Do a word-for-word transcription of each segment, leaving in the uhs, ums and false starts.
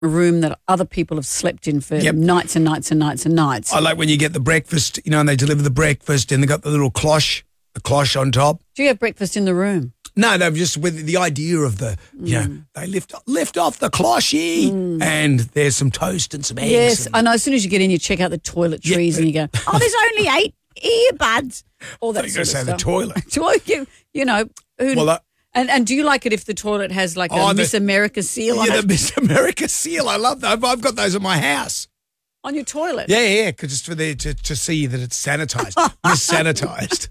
room that other people have slept in for Yep. nights and nights and nights and nights. I like when you get the breakfast, you know, and they deliver the breakfast and they got the little cloche, the cloche on top. Do you have breakfast in the room? No, no, just with the idea of the, you know, they lift lift off the cloche and there's some toast and some eggs. Yes, and, I know. As soon as you get in, you check out the toiletries Yeah. and you go, oh, there's only eight earbuds. All that I sort think I of say the stuff. toilet. Well, you, you know, who, Well, uh, and, and do you like it if the toilet has like a Oh, the- Miss America seal on Yeah, it? the Miss America seal. I love that. I've, I've got those at my house. On your toilet? Yeah, yeah, because just for the to, to see that it's sanitized, Miss sanitized.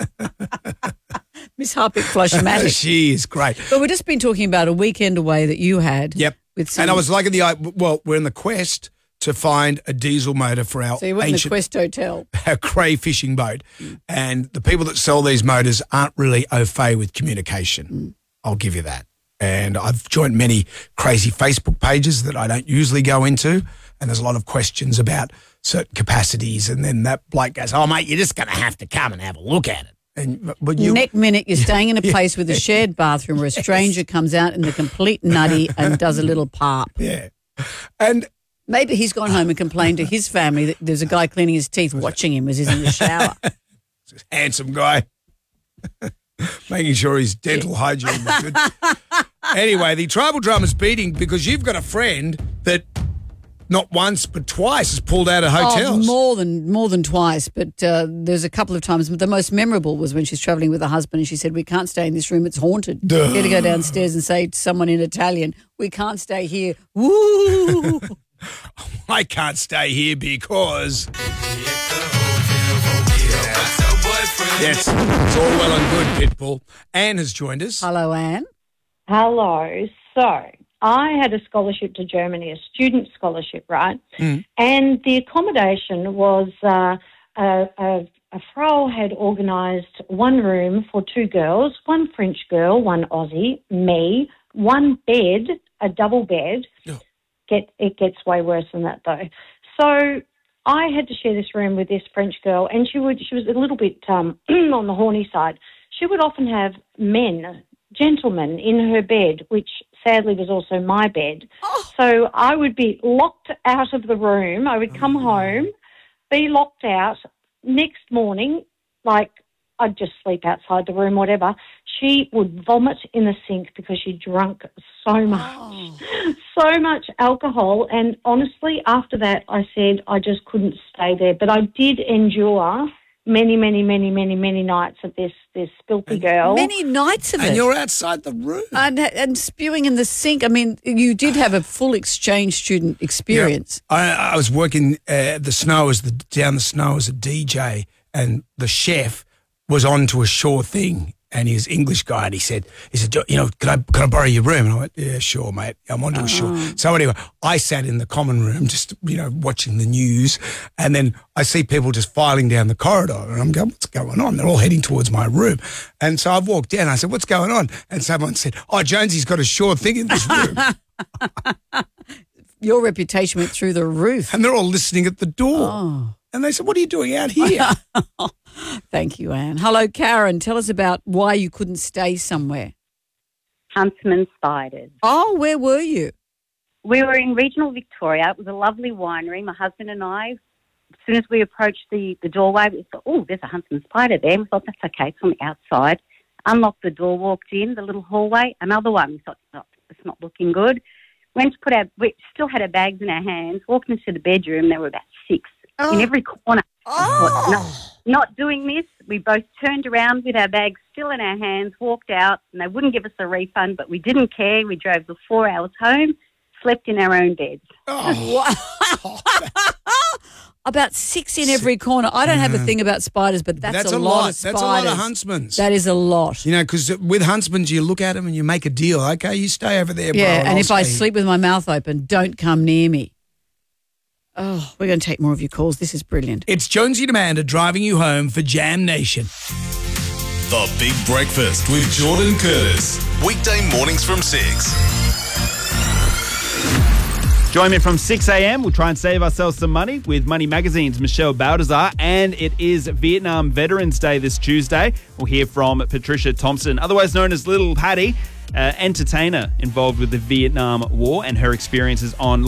Miss Harpic Flushmatic. She is great. But we've just been talking about a weekend away that you had. Yep. With some, And I was like in the well, we're in the quest to find a diesel motor for our so you went in the ancient Quest Hotel. our cray fishing boat, and the people that sell these motors aren't really au fait with communication. Mm. I'll give you that. And I've joined many crazy Facebook pages that I don't usually go into, and there's a lot of questions about certain capacities, and then that bloke goes, "Oh, mate, you're just going to have to come and have a look at it." And but you, Next minute, you're staying in a place with a shared bathroom where a stranger comes out in the complete nutty and does a little parp. yeah, and Maybe he's gone home and complained to his family that there's a guy cleaning his teeth watching him as he's in the shower. handsome guy, making sure his dental hygiene was good. Anyway, the tribal drama's beating because you've got a friend that not once but twice has pulled out of hotels. Oh, more than more than twice, but uh, there's a couple of times. The most memorable was when she's travelling with her husband and she said, "We can't stay in this room; it's haunted." Duh. You had to go downstairs and say to someone in Italian, "We can't stay here." Woo! I can't stay here because yes, it's all well and good, Pitbull. Anne has joined us. Hello, Anne. Hello. So I had a scholarship to Germany, a student scholarship, right? Mm. And the accommodation was uh, a, a, a Frau had organised one room for two girls, one French girl, one Aussie, me, one bed, a double bed. Oh. Get it gets way worse than that though. So I had to share this room with this French girl, and she would she was a little bit um, on the horny side. She would often have men, gentlemen, in her bed, which sadly was also my bed. Oh. So I would be locked out of the room. I would come home, be locked out. Next morning, like I'd just sleep outside the room, whatever. She would vomit in the sink because she drank so much, Oh. so much alcohol. And honestly, after that, I said I just couldn't stay there. But I did endure many, many, many, many, many nights of this this filthy girl. Many nights of And it. you're outside the room. And, and spewing in the sink. I mean, you did have a full exchange student experience. I, I was working uh, the snow as the down the snow as a D J, and the chef was on to a shore thing, and he was an English guy, and he said, he said, you know, can I can I borrow your room? And I went, yeah, sure, mate. I'm on to a shore. So anyway, I sat in the common room, just you know, watching the news, and then I see people just filing down the corridor, and I'm going, what's going on? They're all heading towards my room, and so I've walked down. I said, what's going on? And someone said, oh, Jonesy's got a shore thing in this room, Your reputation went through the roof. and they're all listening at the door. Oh, And they said, what are you doing out here? thank you, Anne. Hello, Karen. Tell us about why you couldn't stay somewhere. Huntsman Spiders. Oh, where were you? We were in regional Victoria. It was a lovely winery. My husband and I, as soon as we approached the, the doorway, we thought, oh, there's a Huntsman Spider there. We thought, that's okay, it's on the outside. Unlocked the door, walked in, the little hallway, another one. We thought, oh, it's not looking good. Went to put our, we still had our bags in our hands, walked into the bedroom, there were about six Oh. in every corner. Oh. No, not doing this. We both turned around with our bags still in our hands, walked out, and they wouldn't give us a refund, but we didn't care. We drove the four hours home, slept in our own beds. Oh, About six in every corner. I don't have a thing about spiders, but that's, that's a, a lot, lot. of That's spiders. a lot of huntsmans. That is a lot. You know, because with huntsmen, you look at them and you make a deal. Okay, you stay over there, bro. Yeah, and I'll if I stay here. sleep with my mouth open, don't come near me. Oh, we're going to take more of your calls. This is brilliant. It's Jonesy and Amanda driving you home for Jam Nation. The Big Breakfast with Jordan Curtis. Weekday mornings from six. Join me from six a.m. We'll try and save ourselves some money with Money Magazine's Michelle Baldassar, and it is Vietnam Veterans Day this Tuesday. We'll hear from Patricia Thompson, otherwise known as Little Patty. uh, entertainer involved with the Vietnam War and her experiences on